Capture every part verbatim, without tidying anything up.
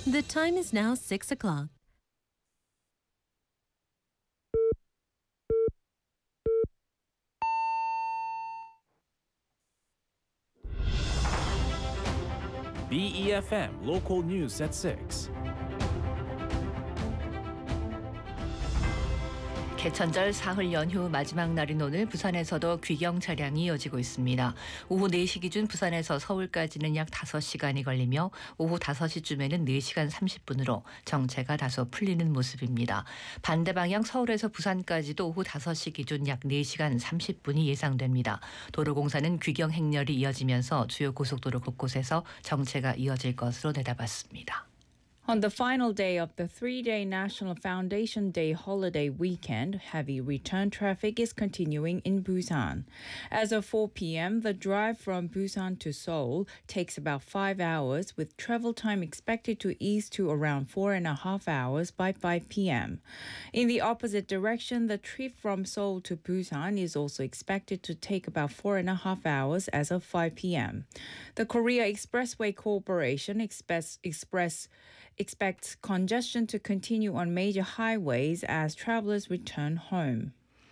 The time is now six o'clock. B E F M Local News at six. 개천절 사흘 연휴 마지막 날인 오늘 부산에서도 귀경 차량이 이어지고 있습니다. 오후 네 시 기준 부산에서 서울까지는 약 다섯 시간이 걸리며 오후 다섯 시쯤에는 네 시간 삼십 분으로 정체가 다소 풀리는 모습입니다. 반대 방향 서울에서 부산까지도 오후 다섯 시 기준 약 네 시간 삼십 분이 예상됩니다. 도로공사는 귀경 행렬이 이어지면서 주요 고속도로 곳곳에서 정체가 이어질 것으로 내다봤습니다. On the final day of the three-day National Foundation Day holiday weekend, heavy return traffic is continuing in Busan. As of four p.m., the drive from Busan to Seoul takes about five hours, with travel time expected to ease to around four and a half hours by five p.m. In the opposite direction, the trip from Seoul to Busan is also expected to take about four and a half hours as of five p.m. The Korea Expressway Corporation express, express expects congestion to continue on major highways as travelers return home.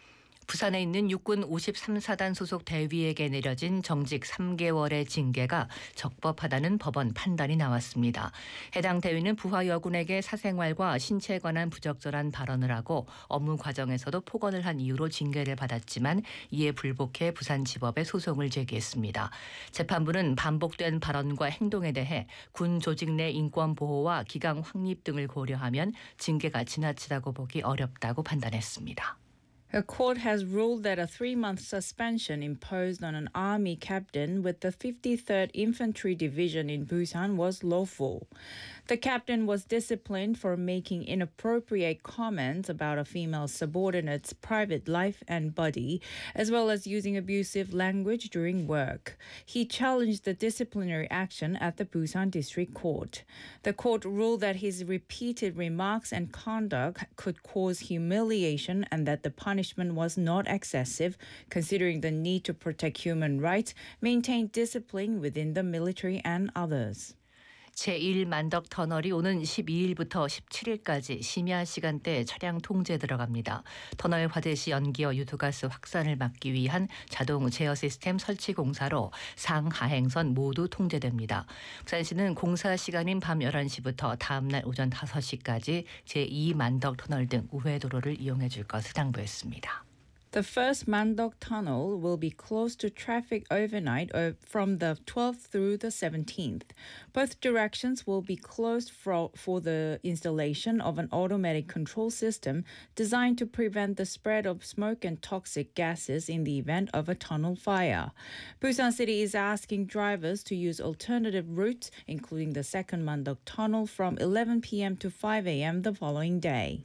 부산에 있는 육군 오십삼 사단 소속 대위에게 내려진 정직 삼 개월의 징계가 적법하다는 법원 판단이 나왔습니다. 해당 대위는 부하 여군에게 사생활과 신체에 관한 부적절한 발언을 하고 업무 과정에서도 폭언을 한 이유로 징계를 받았지만 이에 불복해 부산지법에 소송을 제기했습니다. 재판부는 반복된 발언과 행동에 대해 군 조직 내 인권 보호와 기강 확립 등을 고려하면 징계가 지나치다고 보기 어렵다고 판단했습니다. A court has ruled that a three-month suspension imposed on an army captain with the fifty-third Infantry Division in Busan was lawful. The captain was disciplined for making inappropriate comments about a female subordinate's private life and body, as well as using abusive language during work. He challenged the disciplinary action at the Busan District Court. The court ruled that his repeated remarks and conduct could cause humiliation and that the punishment was not excessive, considering the need to protect human rights, maintain discipline within the military and others. 제일 만덕 터널이 오는 십이일부터 십칠일까지 심야 시간대 차량 통제에 들어갑니다. 터널 화재 시 연기와 유두가스 확산을 막기 위한 자동 제어 시스템 설치 공사로 상하행선 모두 통제됩니다. 부산시는 공사 시간인 밤 열한 시부터 다음 날 오전 다섯 시까지 제이 만덕 터널 등 우회 도로를 이용해 줄 것을 당부했습니다. The first Mandok Tunnel will be closed to traffic overnight from the twelfth through the seventeenth. Both directions will be closed for, for the installation of an automatic control system designed to prevent the spread of smoke and toxic gases in the event of a tunnel fire. Busan City is asking drivers to use alternative routes, including the second Mandok Tunnel, from eleven p.m. to five a.m. the following day.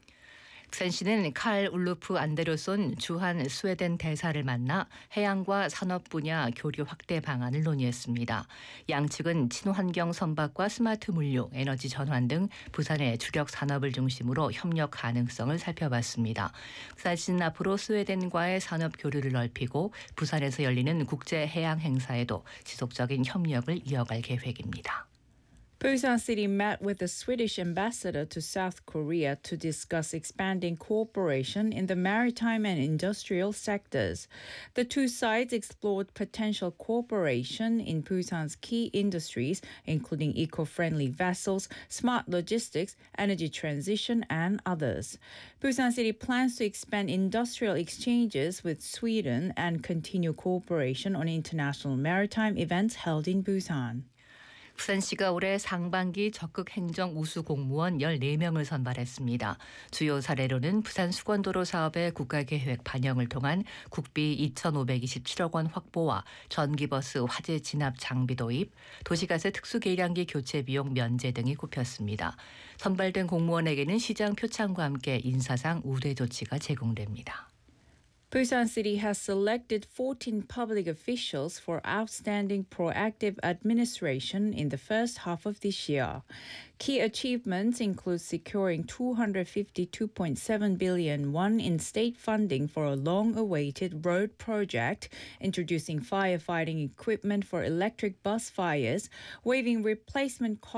부산시는 칼 울루프 안데르손 주한 스웨덴 대사를 만나 해양과 산업 분야 교류 확대 방안을 논의했습니다. 양측은 친환경 선박과 스마트 물류, 에너지 전환 등 부산의 주력 산업을 중심으로 협력 가능성을 살펴봤습니다. 부산시는 앞으로 스웨덴과의 산업 교류를 넓히고 부산에서 열리는 국제 해양 행사에도 지속적인 협력을 이어갈 계획입니다. Busan City met with the Swedish ambassador to South Korea to discuss expanding cooperation in the maritime and industrial sectors. The two sides explored potential cooperation in Busan's key industries, including eco-friendly vessels, smart logistics, energy transition, and others. Busan City plans to expand industrial exchanges with Sweden and continue cooperation on international maritime events held in Busan. 부산시가 올해 상반기 적극 행정 우수 공무원 열네 명을 선발했습니다. 주요 사례로는 부산 수건도로 사업의 국가계획 반영을 통한 국비 이천오백이십칠억 원 확보와 전기버스 화재 진압 장비 도입, 도시가스 특수계량기 교체 비용 면제 등이 꼽혔습니다. 선발된 공무원에게는 시장 표창과 함께 인사상 우대 조치가 제공됩니다. Busan City has selected fourteen public officials for outstanding proactive administration in the first half of this year. Key achievements include securing two hundred fifty-two point seven billion won in state funding for a long-awaited road project, introducing firefighting equipment for electric bus fires, waiving replacement costs